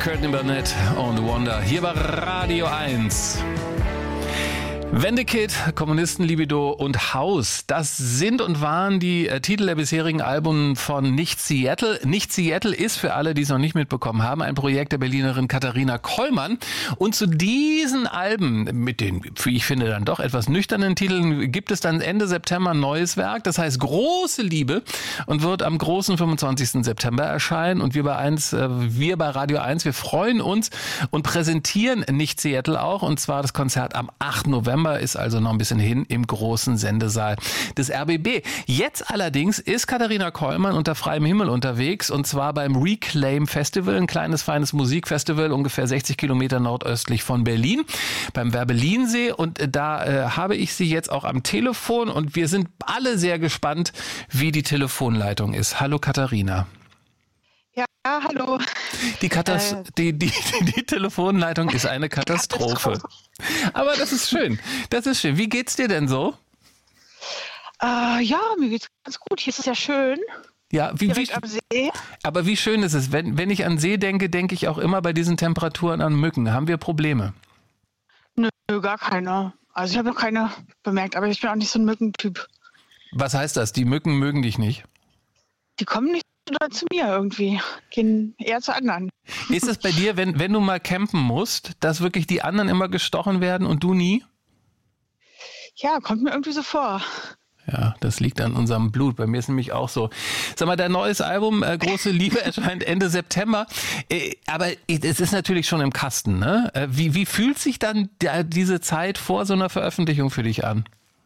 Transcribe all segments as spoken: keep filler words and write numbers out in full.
Courtney Barnett und Wonder hier bei Radio eins. Wendekit, Kommunisten, Libido und Haus, das sind und waren die äh, Titel der bisherigen Alben von Nicht Seattle. Nicht Seattle ist, für alle, die es noch nicht mitbekommen haben, ein Projekt der Berlinerin Katharina Kollmann. Und zu diesen Alben, mit den, wie ich finde, dann doch etwas nüchternen Titeln, gibt es dann Ende September ein neues Werk. Das heißt Große Liebe und wird am großen fünfundzwanzigsten September erscheinen. Und wir bei eins, äh, wir bei Radio eins, wir freuen uns und präsentieren Nicht Seattle auch. Und zwar das Konzert am achten November. Ist also noch ein bisschen hin im großen Sendesaal des R B B. Jetzt allerdings ist Katharina Kollmann unter freiem Himmel unterwegs und zwar beim Reclaim Festival, ein kleines, feines Musikfestival, ungefähr sechzig Kilometer nordöstlich von Berlin, beim Werbellinsee, und da äh, habe ich sie jetzt auch am Telefon und wir sind alle sehr gespannt, wie die Telefonleitung ist. Hallo Katharina. Ja, hallo. Die, Katas- äh, die, die, die, die Telefonleitung ist eine Katastrophe. Aber das ist schön. Das ist schön. Wie geht's dir denn so? Äh, ja, mir geht's ganz gut. Hier ist es ja schön. Ja, wie, Direkt wie, am See. Aber wie schön ist es? Wenn, wenn ich an See denke, denke ich auch immer bei diesen Temperaturen an Mücken. Haben wir Probleme? Nö, gar keine. Also ich habe noch keine bemerkt, aber ich bin auch nicht so ein Mückentyp. Was heißt das? Die Mücken mögen dich nicht? Die kommen nicht zu mir irgendwie, gehen eher zu anderen. Ist es bei dir, wenn, wenn du mal campen musst, dass wirklich die anderen immer gestochen werden und du nie? Ja, kommt mir irgendwie so vor. Ja, das liegt an unserem Blut. Bei mir ist nämlich auch so. Sag mal, dein neues Album, äh, Große Liebe, erscheint Ende September. Äh, aber es ist natürlich schon im Kasten, ne? Äh, wie, wie fühlt sich dann der, diese Zeit vor so einer Veröffentlichung für dich an?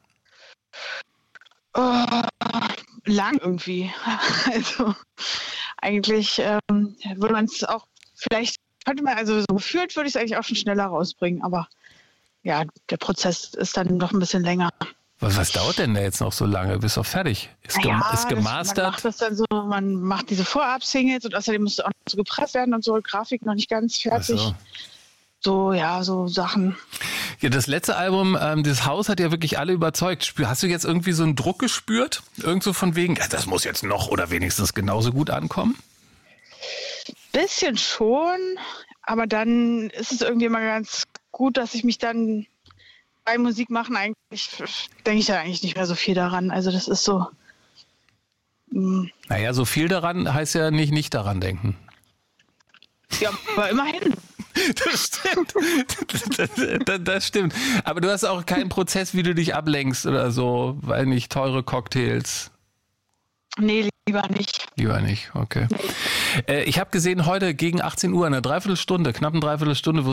Oh, lang irgendwie. Also eigentlich ähm, würde man es auch, vielleicht könnte man, also so gefühlt würde ich es eigentlich auch schon schneller rausbringen, aber ja, der Prozess ist dann noch ein bisschen länger. Was, was dauert denn da jetzt noch so lange? Bist du fertig? Ist, gem- ja, ist gemastert? Das, man macht das dann so, man macht diese Vorab-Singles und außerdem muss auch noch so gepresst werden und so, Grafik noch nicht ganz fertig. Ach so. So, ja, so Sachen. Ja, das letzte Album, ähm, das Haus, hat ja wirklich alle überzeugt. Spür- Hast du jetzt irgendwie so einen Druck gespürt? Irgend so von wegen, ja, das muss jetzt noch oder wenigstens genauso gut ankommen? Bisschen schon, aber dann ist es irgendwie immer ganz gut, dass ich mich dann bei Musik machen eigentlich, denke ich ja eigentlich nicht mehr so viel daran. Also das ist so. Mh. Naja, so viel daran heißt ja nicht nicht daran denken. Ja, aber immerhin. Das stimmt. Das, das, das stimmt. Aber du hast auch keinen Prozess, wie du dich ablenkst oder so, weil nicht teure Cocktails. Nee, lieber nicht. Lieber nicht, okay. Äh, ich habe gesehen, heute gegen achtzehn Uhr, eine Dreiviertelstunde, knapp eine Dreiviertelstunde,